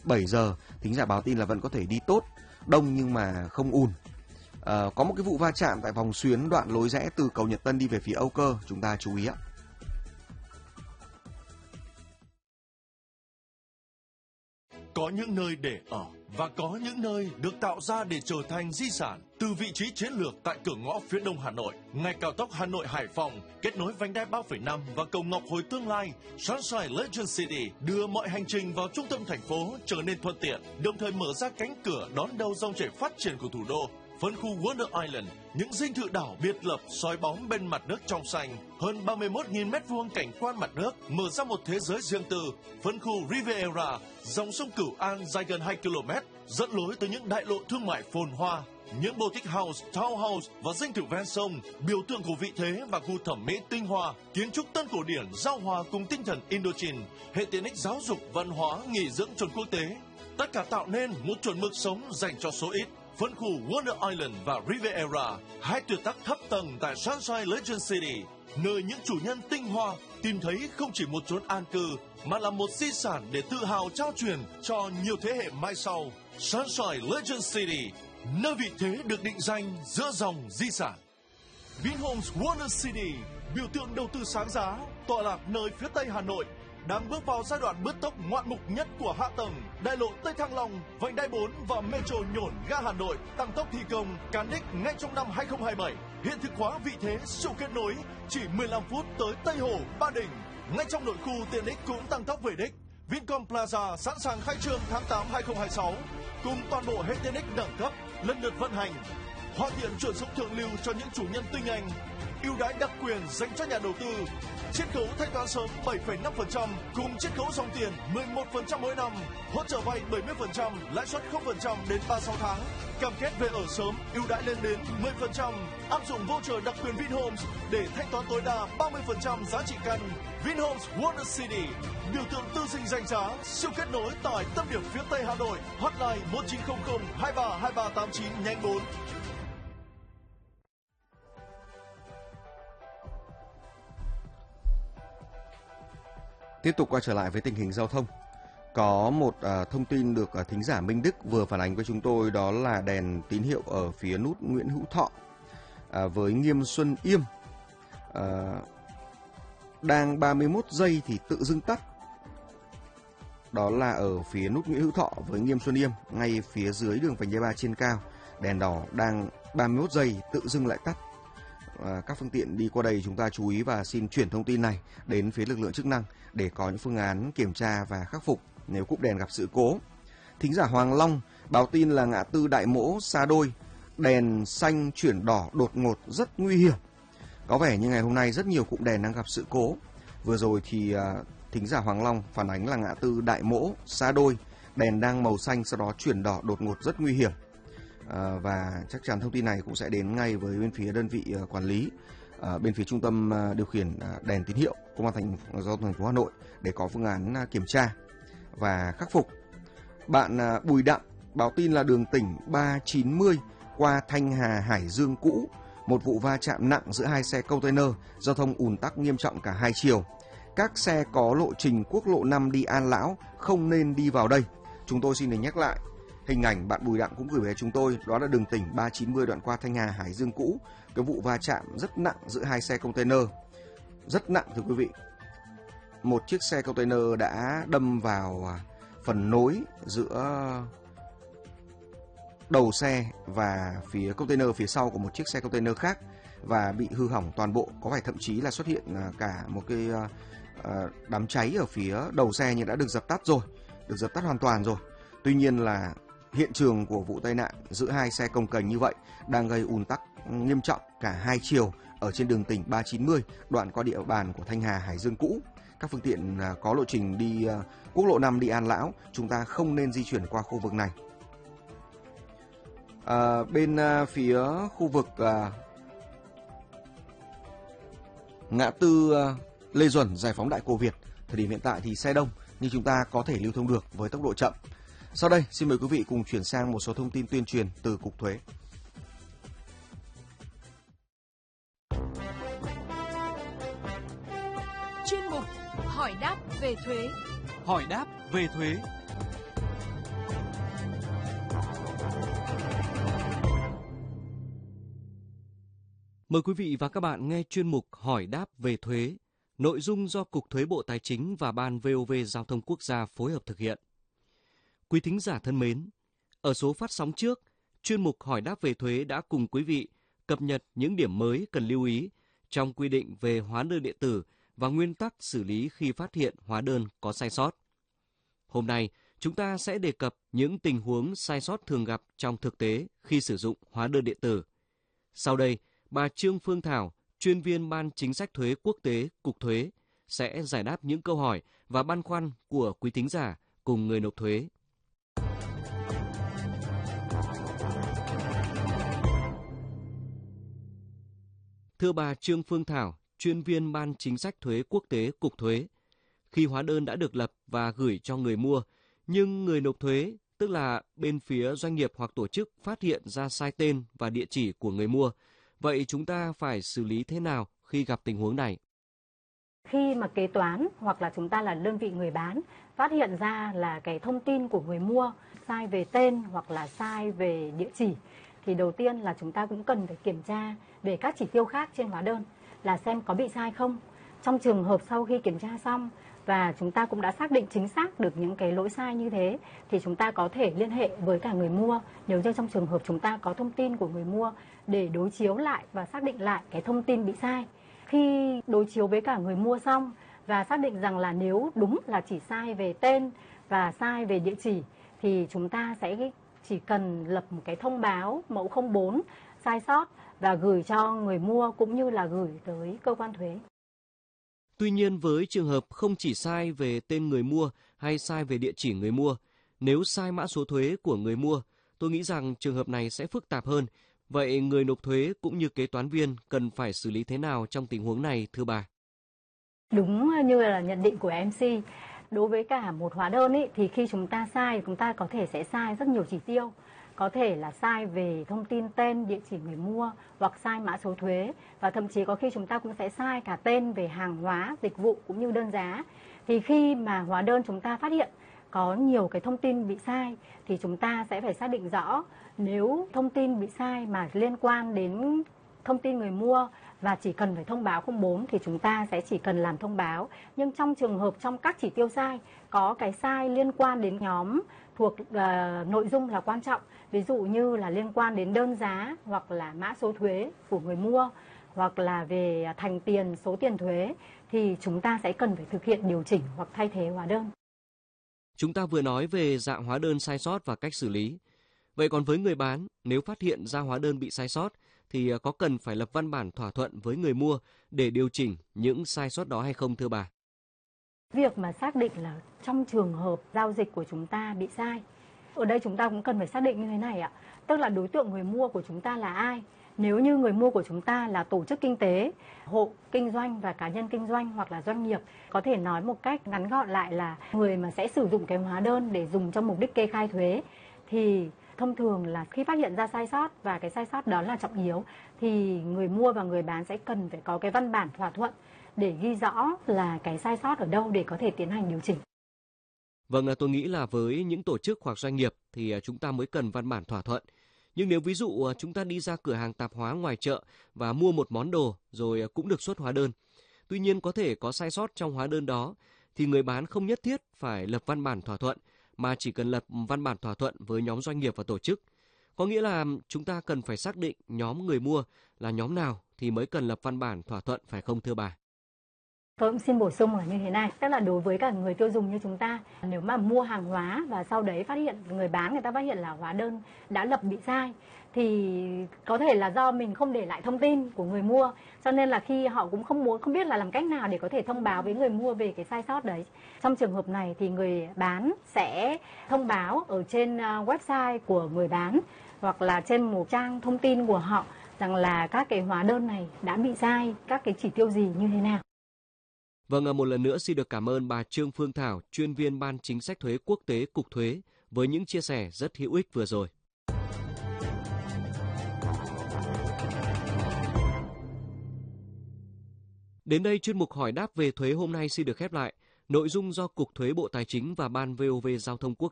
7 giờ, thính giả báo tin là vẫn có thể đi tốt, đông nhưng mà không ùn. Có một cái vụ va chạm tại vòng xuyến đoạn lối rẽ từ cầu Nhật Tân đi về phía Âu Cơ, chúng ta chú ý ạ. Có những nơi để ở và có những nơi được tạo ra để trở thành di sản. Từ vị trí chiến lược tại cửa ngõ phía đông Hà Nội, ngay cao tốc Hà Nội Hải Phòng kết nối vành đai 3,5 và cầu Ngọc Hồi tương lai, Sunshine Legend City đưa mọi hành trình vào trung tâm thành phố trở nên thuận tiện, đồng thời mở ra cánh cửa đón đầu dòng chảy phát triển của thủ đô. Phân khu Wonder Island, những dinh thự đảo biệt lập soi bóng bên mặt nước trong xanh, hơn 31.000 m2 cảnh quan mặt nước, mở ra một thế giới riêng tư. Phân khu Riviera, dòng sông Cửu An dài gần 2 km, dẫn lối tới những đại lộ thương mại phồn hoa, những boutique house, townhouse và dinh thự ven sông, biểu tượng của vị thế và gu thẩm mỹ tinh hoa, kiến trúc tân cổ điển giao hòa cùng tinh thần Indochine, hệ tiện ích giáo dục, văn hóa, nghỉ dưỡng chuẩn quốc tế. Tất cả tạo nên một chuẩn mực sống dành cho số ít. Phân khu Wonder Island và Riviera, hai tuyệt tác thấp tầng tại Sunshine Legend City, nơi những chủ nhân tinh hoa tìm thấy không chỉ một chốn an cư, mà là một di sản để tự hào trao truyền cho nhiều thế hệ mai sau. Sunshine Legend City, nơi vị thế được định danh giữa dòng di sản. Vinhomes Wonder City, biểu tượng đầu tư sáng giá, tọa lạc nơi phía tây Hà Nội, đang bước vào giai đoạn bứt tốc ngoạn mục nhất của hạ tầng. Đại lộ Tây Thăng Long, vành đai 4 và metro Nhổn ga Hà Nội tăng tốc thi công, cán đích ngay trong năm 2027. Hiện thực hóa vị thế siêu kết nối, chỉ 15 phút tới Tây Hồ, Ba Đình. Ngay trong nội khu tiện ích cũng tăng tốc về đích. Vincom Plaza sẵn sàng khai trương tháng 8 2026, cùng toàn bộ hệ tiện ích đẳng cấp lần lượt vận hành, hoàn thiện chuyển sống thượng lưu cho những chủ nhân tinh anh, ưu đãi đặc quyền dành cho nhà đầu tư, chiết khấu thanh toán sớm 7,5% cùng chiết khấu dòng tiền 11% mỗi năm, hỗ trợ vay 70%, lãi suất 0% đến 36 tháng, cam kết về ở sớm, ưu đãi lên đến 10%, áp dụng voucher đặc quyền Vinhomes để thanh toán tối đa 30% giá trị căn. Vinhomes Wonder City, biểu tượng tư sinh danh giá, siêu kết nối tại tâm điểm phía tây Hà Nội. Hotline 1900 23 2389 nhánh 4. Tiếp tục quay trở lại với tình hình giao thông. Có một thông tin được thính giả Minh Đức vừa phản ánh với chúng tôi, đó là đèn tín hiệu ở phía nút Nguyễn Hữu Thọ với Nghiêm Xuân Yêm đang 31 giây thì tự dưng tắt. Đó là ở phía nút Nguyễn Hữu Thọ với Nghiêm Xuân Yêm, ngay phía dưới đường vành đai 3 trên cao. Đèn đỏ đang 31 giây tự dưng lại tắt. Các phương tiện đi qua đây chúng ta chú ý và xin chuyển thông tin này đến phía lực lượng chức năng để có những phương án kiểm tra và khắc phục nếu cụm đèn gặp sự cố. Thính giả Hoàng Long báo tin là ngã tư Đại Mỗ Sa Đôi, đèn xanh chuyển đỏ đột ngột rất nguy hiểm. Có vẻ như ngày hôm nay rất nhiều cụm đèn đang gặp sự cố. Vừa rồi thì thính giả Hoàng Long phản ánh là ngã tư Đại Mỗ Sa Đôi, đèn đang màu xanh sau đó chuyển đỏ đột ngột rất nguy hiểm. Và chắc chắn thông tin này cũng sẽ đến ngay với bên phía đơn vị quản lý, bên phía trung tâm điều khiển đèn tín hiệu Công an thành phố Hà Nội để có phương án kiểm tra và khắc phục. Bạn Bùi Đặng báo tin là đường tỉnh 390 qua Thanh Hà Hải Dương cũ, một vụ va chạm nặng giữa hai xe container, giao thông ùn tắc nghiêm trọng cả hai chiều. Các xe có lộ trình quốc lộ 5 đi An Lão không nên đi vào đây. Chúng tôi xin được nhắc lại hình ảnh bạn Bùi Đặng cũng gửi về chúng tôi, đó là đường tỉnh 390 đoạn qua Thanh Hà Hải Dương cũ, cái vụ va chạm rất nặng giữa hai xe container, rất nặng thưa quý vị. Một chiếc xe container đã đâm vào phần nối giữa đầu xe và phía container phía sau của một chiếc xe container khác và bị hư hỏng toàn bộ. Có phải thậm chí là xuất hiện cả một cái đám cháy ở phía đầu xe nhưng đã được dập tắt rồi, được dập tắt hoàn toàn rồi. Tuy nhiên là hiện trường của vụ tai nạn giữa hai xe cồng kềnh như vậy đang gây ùn tắc nghiêm trọng cả hai chiều ở trên đường tỉnh 390 đoạn qua địa bàn của Thanh Hà Hải Dương cũ. Các phương tiện có lộ trình đi quốc lộ 5 đi An Lão, chúng ta không nên di chuyển qua khu vực này. Bên phía khu vực ngã tư Lê Duẩn, Giải phóng Đại Cô Việt, thời điểm hiện tại thì xe đông nhưng chúng ta có thể lưu thông được với tốc độ chậm. Sau đây, xin mời quý vị cùng chuyển sang một số thông tin tuyên truyền từ Cục Thuế. Chuyên mục Hỏi đáp về thuế. Hỏi đáp về thuế. Mời quý vị và các bạn nghe chuyên mục Hỏi đáp về thuế, nội dung do Cục Thuế Bộ Tài chính và Ban VOV Giao thông Quốc gia phối hợp thực hiện. Quý thính giả thân mến, ở số phát sóng trước, chuyên mục Hỏi đáp về thuế đã cùng quý vị cập nhật những điểm mới cần lưu ý trong quy định về hóa đơn điện tử và nguyên tắc xử lý khi phát hiện hóa đơn có sai sót. Hôm nay, chúng ta sẽ đề cập những tình huống sai sót thường gặp trong thực tế khi sử dụng hóa đơn điện tử. Sau đây, bà Trương Phương Thảo, chuyên viên Ban Chính sách Thuế Quốc tế, Cục Thuế, sẽ giải đáp những câu hỏi và băn khoăn của quý thính giả cùng người nộp thuế. Thưa bà Trương Phương Thảo, chuyên viên Ban Chính sách Thuế Quốc tế, Cục Thuế, khi hóa đơn đã được lập và gửi cho người mua, nhưng người nộp thuế, tức là bên phía doanh nghiệp hoặc tổ chức phát hiện ra sai tên và địa chỉ của người mua, vậy chúng ta phải xử lý thế nào khi gặp tình huống này? Khi mà kế toán hoặc là chúng ta là đơn vị người bán phát hiện ra là cái thông tin của người mua sai về tên hoặc là sai về địa chỉ, thì đầu tiên là chúng ta cũng cần phải kiểm tra về các chỉ tiêu khác trên hóa đơn là xem có bị sai không. Trong trường hợp sau khi kiểm tra xong và chúng ta cũng đã xác định chính xác được những cái lỗi sai như thế, thì chúng ta có thể liên hệ với cả người mua nếu như trong trường hợp chúng ta có thông tin của người mua để đối chiếu lại và xác định lại cái thông tin bị sai. Khi đối chiếu với cả người mua xong và xác định rằng là nếu đúng là chỉ sai về tên và sai về địa chỉ, thì chúng ta sẽ chỉ cần lập một cái thông báo mẫu 04 sai sót và gửi cho người mua cũng như là gửi tới cơ quan thuế. Tuy nhiên, với trường hợp không chỉ sai về tên người mua hay sai về địa chỉ người mua, nếu sai mã số thuế của người mua, tôi nghĩ rằng trường hợp này sẽ phức tạp hơn. Vậy người nộp thuế cũng như kế toán viên cần phải xử lý thế nào trong tình huống này, thưa bà? Đúng như là nhận định của MC, đối với cả một hóa đơn ý, thì khi chúng ta sai, chúng ta có thể sẽ sai rất nhiều chỉ tiêu. Có thể là sai về thông tin tên, địa chỉ người mua hoặc sai mã số thuế, và thậm chí có khi chúng ta cũng sẽ sai cả tên về hàng hóa, dịch vụ cũng như đơn giá. Thì khi mà hóa đơn chúng ta phát hiện có nhiều cái thông tin bị sai thì chúng ta sẽ phải xác định rõ, nếu thông tin bị sai mà liên quan đến thông tin người mua và chỉ cần phải thông báo 04 thì chúng ta sẽ chỉ cần làm thông báo. Nhưng trong trường hợp trong các chỉ tiêu sai có cái sai liên quan đến nhóm thuộc nội dung là quan trọng, ví dụ như là liên quan đến đơn giá hoặc là mã số thuế của người mua hoặc là về thành tiền, số tiền thuế, thì chúng ta sẽ cần phải thực hiện điều chỉnh hoặc thay thế hóa đơn. Chúng ta vừa nói về dạng hóa đơn sai sót và cách xử lý. Vậy còn với người bán, nếu phát hiện ra hóa đơn bị sai sót thì có cần phải lập văn bản thỏa thuận với người mua để điều chỉnh những sai sót đó hay không, thưa bà? Việc mà xác định là trong trường hợp giao dịch của chúng ta bị sai, ở đây chúng ta cũng cần phải xác định như thế này ạ. Tức là đối tượng người mua của chúng ta là ai? Nếu như người mua của chúng ta là tổ chức kinh tế, hộ kinh doanh và cá nhân kinh doanh hoặc là doanh nghiệp, có thể nói một cách ngắn gọn lại là người mà sẽ sử dụng cái hóa đơn để dùng cho mục đích kê khai thuế, thì thông thường là khi phát hiện ra sai sót và cái sai sót đó là trọng yếu, thì người mua và người bán sẽ cần phải có cái văn bản thỏa thuận để ghi rõ là cái sai sót ở đâu để có thể tiến hành điều chỉnh. Vâng, tôi nghĩ là với những tổ chức hoặc doanh nghiệp thì chúng ta mới cần văn bản thỏa thuận. Nhưng nếu ví dụ chúng ta đi ra cửa hàng tạp hóa ngoài chợ và mua một món đồ rồi cũng được xuất hóa đơn, tuy nhiên có thể có sai sót trong hóa đơn đó, thì người bán không nhất thiết phải lập văn bản thỏa thuận, mà chỉ cần lập văn bản thỏa thuận với nhóm doanh nghiệp và tổ chức. Có nghĩa là chúng ta cần phải xác định nhóm người mua là nhóm nào thì mới cần lập văn bản thỏa thuận, phải không thưa bà? Tôi cũng xin bổ sung là như thế này, tức là đối với cả người tiêu dùng như chúng ta, nếu mà mua hàng hóa và sau đấy phát hiện người bán người ta phát hiện là hóa đơn đã lập bị sai, thì có thể là do mình không để lại thông tin của người mua, cho nên là khi họ cũng không biết là làm cách nào để có thể thông báo với người mua về cái sai sót đấy. Trong trường hợp này thì người bán sẽ thông báo ở trên website của người bán hoặc là trên một trang thông tin của họ rằng là các cái hóa đơn này đã bị sai, các cái chỉ tiêu gì như thế nào. Vâng, một lần nữa xin được cảm ơn bà Trương Phương Thảo, chuyên viên Ban Chính sách Thuế Quốc tế Cục Thuế với những chia sẻ rất hữu ích vừa rồi. Đến đây chuyên mục hỏi đáp về thuế hôm nay xin được khép lại. Nội dung do Cục Thuế Bộ Tài chính và Ban VOV Giao thông Quốc